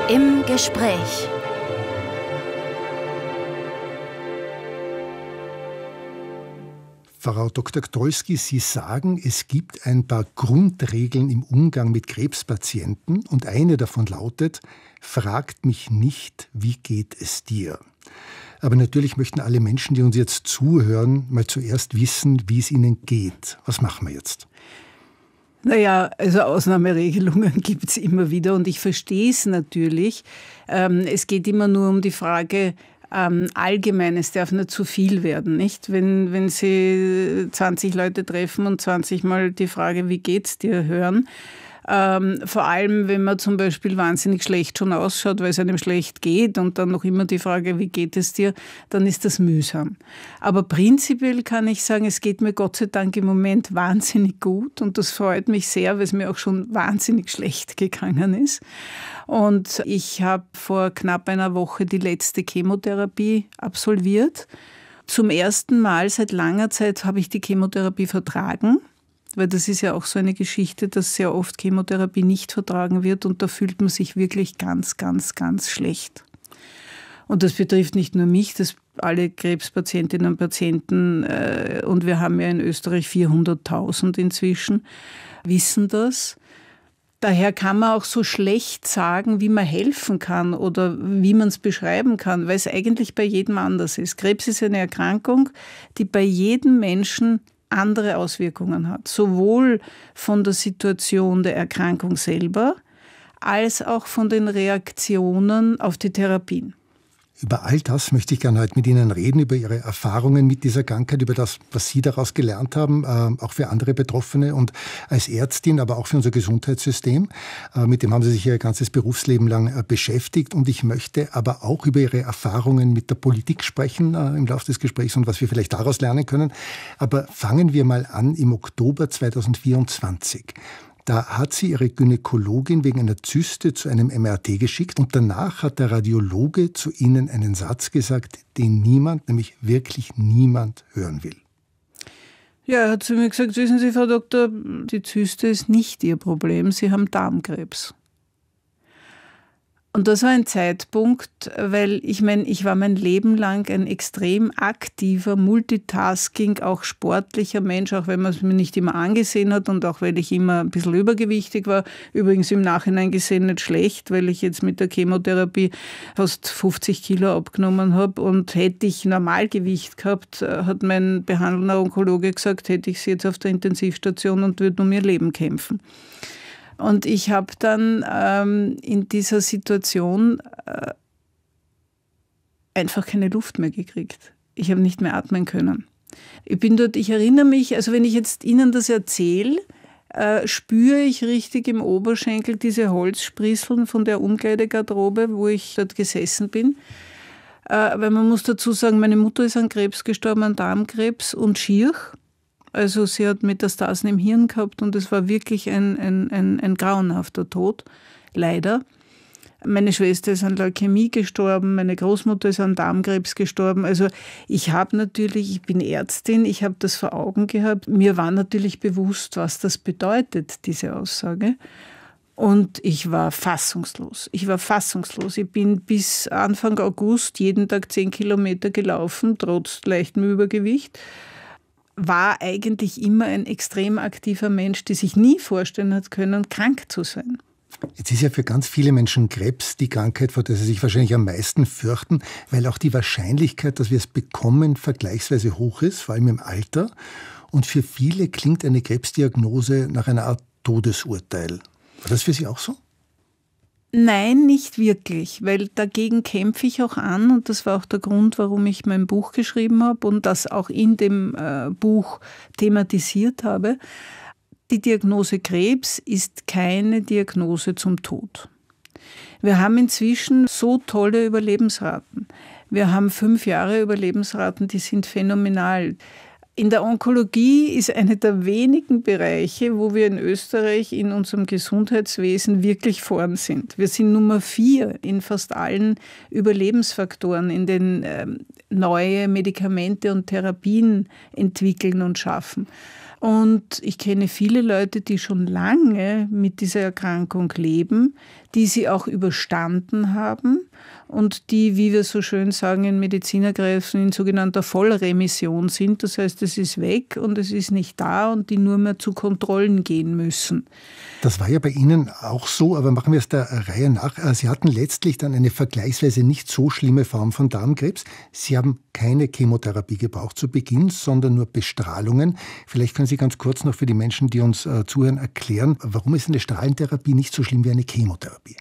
Im Gespräch. Frau Dr. Gdolski, Sie sagen, es gibt ein paar Grundregeln im Umgang mit Krebspatienten und eine davon lautet: Fragt mich nicht, wie geht es dir? Aber natürlich möchten alle Menschen, die uns jetzt zuhören, mal zuerst wissen, wie es ihnen geht. Was machen wir jetzt? Naja, also Ausnahmeregelungen gibt es immer wieder und ich verstehe es natürlich. Es geht immer nur um die Frage, allgemein, es darf nicht zu viel werden, nicht? Wenn Sie 20 Leute treffen und 20 Mal die Frage, wie geht's dir, hören. Vor allem, wenn man zum Beispiel wahnsinnig schlecht schon ausschaut, weil es einem schlecht geht und dann noch immer die Frage, wie geht es dir, dann ist das mühsam. Aber prinzipiell kann ich sagen, es geht mir Gott sei Dank im Moment wahnsinnig gut und das freut mich sehr, weil es mir auch schon wahnsinnig schlecht gegangen ist. Und ich habe vor knapp einer Woche die letzte Chemotherapie absolviert. Zum ersten Mal seit langer Zeit habe ich die Chemotherapie vertragen. Weil das ist ja auch so eine Geschichte, dass sehr oft Chemotherapie nicht vertragen wird und da fühlt man sich wirklich ganz, ganz, ganz schlecht. Und das betrifft nicht nur mich, das alle Krebspatientinnen und Patienten, und wir haben ja in Österreich 400.000 inzwischen, wissen das. Daher kann man auch so schlecht sagen, wie man helfen kann oder wie man es beschreiben kann, weil es eigentlich bei jedem anders ist. Krebs ist eine Erkrankung, die bei jedem Menschen andere Auswirkungen hat, sowohl von der Situation der Erkrankung selber als auch von den Reaktionen auf die Therapien. Über all das möchte ich gerne heute mit Ihnen reden, über Ihre Erfahrungen mit dieser Krankheit, über das, was Sie daraus gelernt haben, auch für andere Betroffene und als Ärztin, aber auch für unser Gesundheitssystem. Mit dem haben Sie sich Ihr ganzes Berufsleben lang beschäftigt und ich möchte aber auch über Ihre Erfahrungen mit der Politik sprechen im Laufe des Gesprächs und was wir vielleicht daraus lernen können. Aber fangen wir mal an im Oktober 2024. Da hat sie ihre Gynäkologin wegen einer Zyste zu einem MRT geschickt und danach hat der Radiologe zu Ihnen einen Satz gesagt, den niemand, nämlich wirklich niemand hören will. Ja, er hat zu mir gesagt, wissen Sie, Frau Doktor, die Zyste ist nicht Ihr Problem, Sie haben Darmkrebs. Und das war ein Zeitpunkt, weil ich war mein Leben lang ein extrem aktiver, Multitasking, auch sportlicher Mensch, auch wenn man es mir nicht immer angesehen hat und auch weil ich immer ein bisschen übergewichtig war. Übrigens im Nachhinein gesehen nicht schlecht, weil ich jetzt mit der Chemotherapie fast 50 Kilo abgenommen habe und hätte ich Normalgewicht gehabt, hat mein behandelnder Onkologe gesagt, hätte ich sie jetzt auf der Intensivstation und würde um ihr Leben kämpfen. Und ich habe dann in dieser Situation einfach keine Luft mehr gekriegt. Ich habe nicht mehr atmen können. Ich erinnere mich, also wenn ich jetzt Ihnen das erzähle, spüre ich richtig im Oberschenkel diese Holzsprießeln von der Umkleidegarderobe, wo ich dort gesessen bin. Weil man muss dazu sagen, meine Mutter ist an Krebs gestorben, an Darmkrebs und schier. Also sie hat Metastasen im Hirn gehabt und es war wirklich ein grauenhafter Tod, leider. Meine Schwester ist an Leukämie gestorben, meine Großmutter ist an Darmkrebs gestorben. Also ich bin Ärztin, ich habe das vor Augen gehabt. Mir war natürlich bewusst, was das bedeutet, diese Aussage. Und ich war fassungslos. Ich bin bis Anfang August jeden Tag 10 Kilometer gelaufen, trotz leichtem Übergewicht. War eigentlich immer ein extrem aktiver Mensch, der sich nie vorstellen hat können, krank zu sein. Jetzt ist ja für ganz viele Menschen Krebs die Krankheit, vor der sie sich wahrscheinlich am meisten fürchten, weil auch die Wahrscheinlichkeit, dass wir es bekommen, vergleichsweise hoch ist, vor allem im Alter. Und für viele klingt eine Krebsdiagnose nach einer Art Todesurteil. War das für Sie auch so? Nein, nicht wirklich, weil dagegen kämpfe ich auch an und das war auch der Grund, warum ich mein Buch geschrieben habe und das auch in dem Buch thematisiert habe. Die Diagnose Krebs ist keine Diagnose zum Tod. Wir haben inzwischen so tolle Überlebensraten. Wir haben 5 Jahre Überlebensraten, die sind phänomenal. In der Onkologie ist einer der wenigen Bereiche, wo wir in Österreich in unserem Gesundheitswesen wirklich vorn sind. Wir sind Nummer 4 in fast allen Überlebensfaktoren, in denen neue Medikamente und Therapien entwickeln und schaffen. Und ich kenne viele Leute, die schon lange mit dieser Erkrankung leben, die sie auch überstanden haben und die, wie wir so schön sagen in Medizinerkreisen, in sogenannter Vollremission sind. Das heißt, es ist weg und es ist nicht da und die nur mehr zu Kontrollen gehen müssen. Das war ja bei Ihnen auch so, aber machen wir es der Reihe nach. Sie hatten letztlich dann eine vergleichsweise nicht so schlimme Form von Darmkrebs. Sie haben keine Chemotherapie gebraucht zu Beginn, sondern nur Bestrahlungen. Vielleicht können Sie ganz kurz noch für die Menschen, die uns zuhören, erklären, warum ist eine Strahlentherapie nicht so schlimm wie eine Chemotherapie?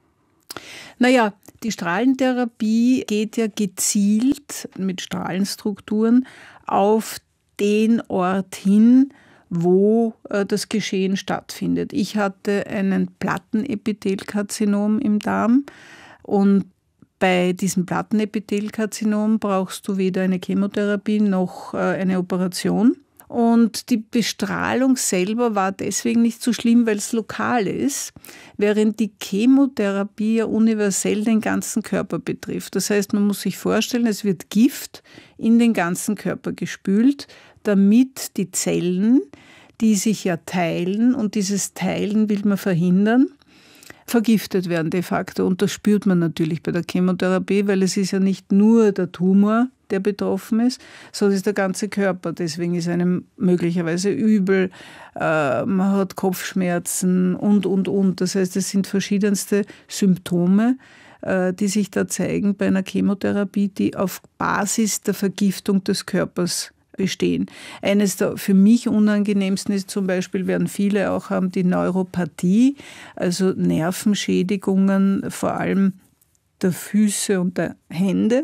Naja, die Strahlentherapie geht ja gezielt mit Strahlenstrukturen auf den Ort hin, wo das Geschehen stattfindet. Ich hatte einen Plattenepithelkarzinom im Darm und bei diesem Plattenepithelkarzinom brauchst du weder eine Chemotherapie noch eine Operation. Und die Bestrahlung selber war deswegen nicht so schlimm, weil es lokal ist, während die Chemotherapie ja universell den ganzen Körper betrifft. Das heißt, man muss sich vorstellen, es wird Gift in den ganzen Körper gespült, damit die Zellen, die sich ja teilen, und dieses Teilen will man verhindern, vergiftet werden de facto. Und das spürt man natürlich bei der Chemotherapie, weil es ist ja nicht nur der Tumor, der betroffen ist, sondern es ist der ganze Körper. Deswegen ist einem möglicherweise übel, man hat Kopfschmerzen und. Das heißt, es sind verschiedenste Symptome, die sich da zeigen bei einer Chemotherapie, die auf Basis der Vergiftung des Körpers bestehen. Eines der für mich unangenehmsten ist zum Beispiel, werden viele auch haben, die Neuropathie, also Nervenschädigungen, vor allem der Füße und der Hände,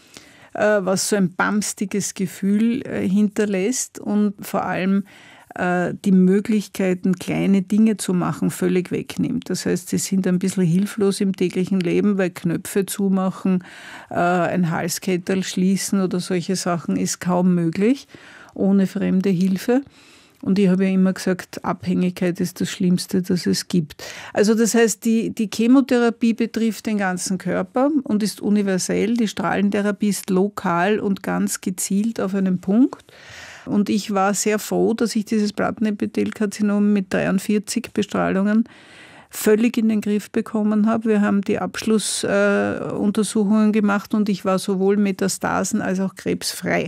was so ein bamstiges Gefühl hinterlässt und vor allem die Möglichkeiten, kleine Dinge zu machen, völlig wegnimmt. Das heißt, sie sind ein bisschen hilflos im täglichen Leben, weil Knöpfe zumachen, ein Halskettel schließen oder solche Sachen ist kaum möglich, ohne fremde Hilfe. Und ich habe ja immer gesagt, Abhängigkeit ist das Schlimmste, das es gibt. Also das heißt, die Chemotherapie betrifft den ganzen Körper und ist universell. Die Strahlentherapie ist lokal und ganz gezielt auf einen Punkt. Und ich war sehr froh, dass ich dieses Plattenepithelkarzinom mit 43 Bestrahlungen völlig in den Griff bekommen habe. Wir haben die Abschlussuntersuchungen gemacht und ich war sowohl Metastasen als auch krebsfrei.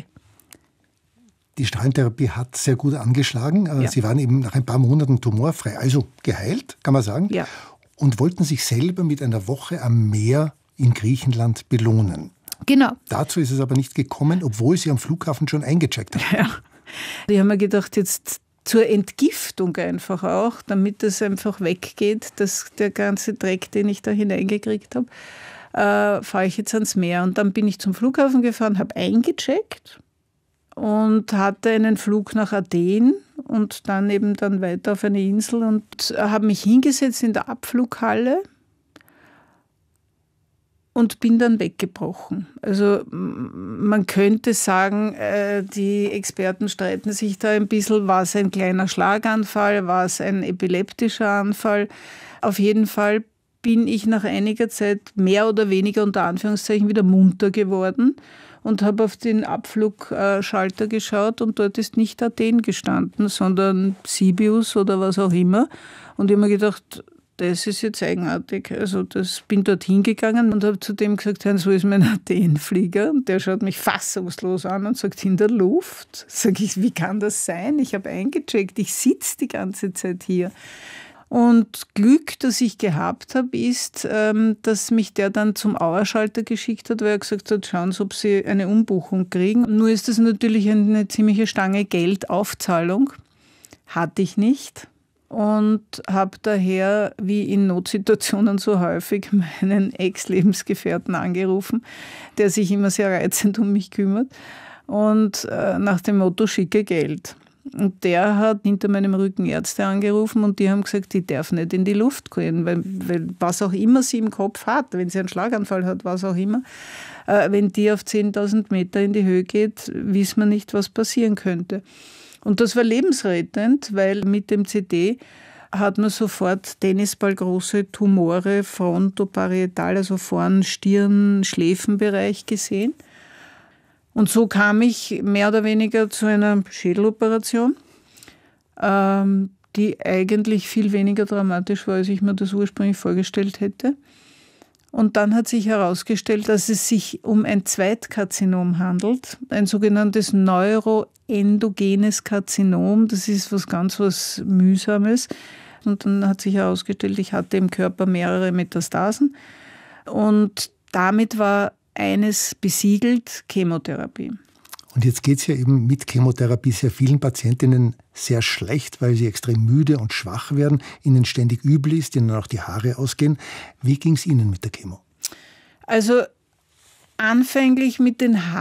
Die Strahlentherapie hat sehr gut angeschlagen. Ja. Sie waren eben nach ein paar Monaten tumorfrei, also geheilt, kann man sagen, ja. Und wollten sich selber mit einer Woche am Meer in Griechenland belohnen. Genau. Dazu ist es aber nicht gekommen, obwohl Sie am Flughafen schon eingecheckt haben. Ja. Ich habe mir gedacht, jetzt zur Entgiftung einfach auch, damit das einfach weggeht, der ganze Dreck, den ich da hineingekriegt habe, fahre ich jetzt ans Meer. Und dann bin ich zum Flughafen gefahren, habe eingecheckt und hatte einen Flug nach Athen und dann eben dann weiter auf eine Insel und habe mich hingesetzt in der Abflughalle und bin dann weggebrochen. Also man könnte sagen, die Experten streiten sich da ein bisschen, war es ein kleiner Schlaganfall, war es ein epileptischer Anfall. Auf jeden Fall bin ich nach einiger Zeit mehr oder weniger unter Anführungszeichen wieder munter geworden und habe auf den Abflugschalter geschaut und dort ist nicht Athen gestanden, sondern Sibius oder was auch immer. Und ich habe mir gedacht, das ist jetzt eigenartig. Also bin dort hingegangen und habe zu dem gesagt, so ist mein Athen-Flieger. Und der schaut mich fassungslos an und sagt, in der Luft. Sag ich, wie kann das sein? Ich habe eingecheckt, ich sitze die ganze Zeit hier. Und Glück, das ich gehabt habe, ist, dass mich der dann zum Auerschalter geschickt hat, weil er gesagt hat, schauen Sie, ob Sie eine Umbuchung kriegen. Nur ist das natürlich eine ziemliche Stange Geld, Aufzahlung. Hatte ich nicht. Und habe daher, wie in Notsituationen so häufig, meinen Ex-Lebensgefährten angerufen, der sich immer sehr reizend um mich kümmert und nach dem Motto, schicke Geld. Und der hat hinter meinem Rücken Ärzte angerufen und die haben gesagt, die darf nicht in die Luft gehen, weil was auch immer sie im Kopf hat, wenn sie einen Schlaganfall hat, was auch immer, wenn die auf 10.000 Meter in die Höhe geht, wissen wir nicht, was passieren könnte. Und das war lebensrettend, weil mit dem CT hat man sofort tennisballgroße Tumore frontoparietal, also vorn Stirn, Schläfenbereich gesehen. Und so kam ich mehr oder weniger zu einer Schädeloperation. die eigentlich viel weniger dramatisch war, als ich mir das ursprünglich vorgestellt hätte. Und dann hat sich herausgestellt, dass es sich um ein Zweitkarzinom handelt, ein sogenanntes neuroendogenes Karzinom. Das ist was Mühsames. Und dann hat sich herausgestellt, ich hatte im Körper mehrere Metastasen. Und damit war eines besiegelt: Chemotherapie. Und jetzt geht es ja eben mit Chemotherapie sehr vielen Patientinnen sehr schlecht, weil sie extrem müde und schwach werden, ihnen ständig übel ist, ihnen auch die Haare ausgehen. Wie ging es Ihnen mit der Chemo? Also anfänglich mit den